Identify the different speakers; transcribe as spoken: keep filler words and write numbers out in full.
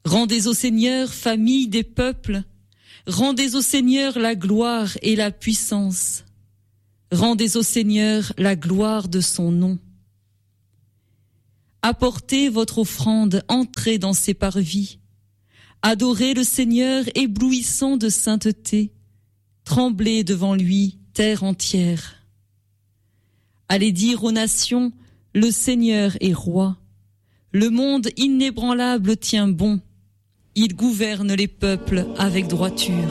Speaker 1: Rendez au Seigneur, famille des peuples, rendez au Seigneur la gloire et la puissance. Rendez au Seigneur la gloire de son nom. Apportez votre offrande, entrez dans ses parvis. Adorez le Seigneur éblouissant de sainteté. Tremblez devant lui, terre entière. Allez dire aux nations, le Seigneur est roi. Le monde inébranlable tient bon. Il gouverne les peuples avec droiture.